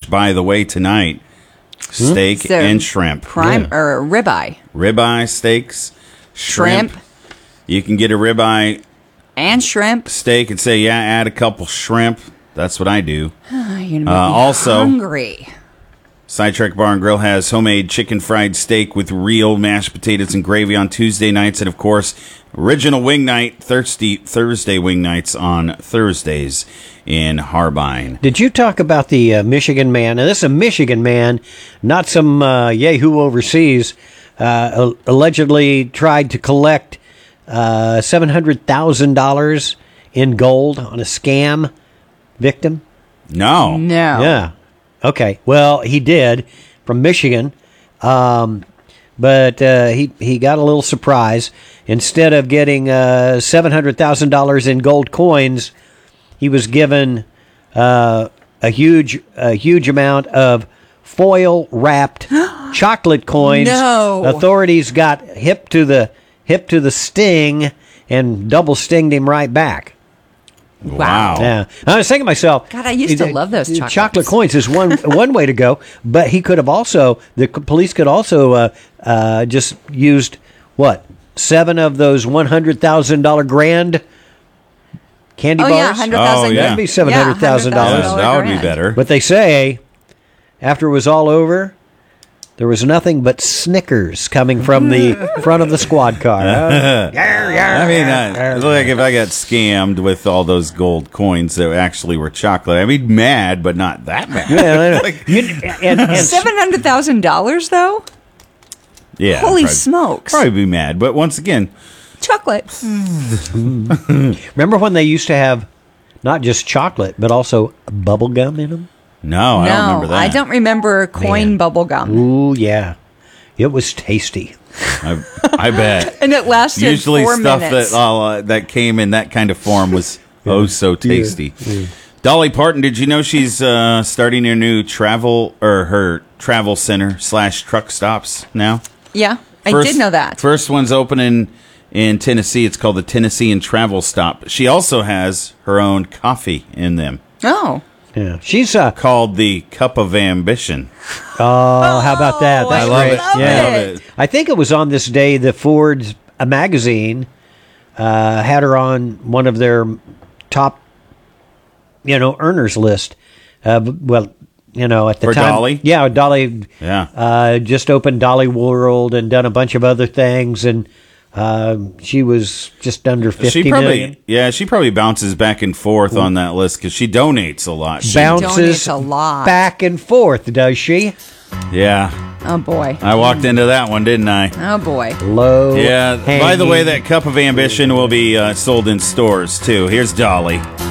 by the way, tonight. Steak So, and shrimp. Prime or ribeye. Ribeye steaks, shrimp. You can get a ribeye And shrimp. steak and say, add a couple shrimp. That's what I do. You're gonna make me Also, hungry. Sidetrack Bar and Grill has homemade chicken fried steak with real mashed potatoes and gravy on Tuesday nights. And, of course, original wing night, Thursday wing nights on Thursdays in Harbine. Did you talk about the Michigan man? Now, this is a Michigan man, not some yahoo overseas, allegedly tried to collect $700,000 in gold on a scam victim. No. Yeah. Okay. Well, he did from Michigan, but he got a little surprise. Instead of getting $700,000 in gold coins, he was given a huge amount of foil wrapped chocolate coins. No. Authorities got hip to the sting and double stinged him right back. Wow. Yeah, I was thinking to myself, God, I used to love those chocolates. Chocolate coins is one way to go, but he could have also, the police could also just used, 7 of those $100,000 grand candy bars? Yeah, 100,000. yeah. That'd be $700,000. That would be better. But they say, after it was all over, there was nothing but Snickers coming from the front of the squad car. I mean, like if I got scammed with all those gold coins that actually were chocolate, I'd be mad, but not that mad. Yeah, and $700,000 though. Yeah. Holy smokes! Probably be mad, but once again, Chocolate. remember when they used to have not just chocolate, but also bubble gum in them? no, I don't remember that. I don't remember coin bubble gum. Ooh, yeah. It was tasty. I bet. And it lasted Usually 4 stuff minutes. that came in that kind of form was so tasty. Yeah. Dolly Parton, did you know she's starting her new her travel center / truck stops now? Yeah, I did know that. First one's opening in Tennessee. It's called the Tennessee and Travel Stop. She also has her own coffee in them. Oh. Yeah. She's Called the Cup of Ambition. Oh, how about that? That's I love great. it. I love it. I think it was on this day that Ford's magazine had her on one of their top, earners list. At the For time, Dolly? Yeah, Dolly. Yeah. Just opened Dolly World and done a bunch of other things, and she was just under 50 million. Yeah, she probably bounces back and forth on that list because she donates a lot. Bounces donates a lot. back and forth, does she? Yeah. Oh boy. I walked into that one, didn't I? Oh boy. Low. Yeah. By the hanging. way, that Cup of Ambition will be sold in stores, too. Here's Dolly.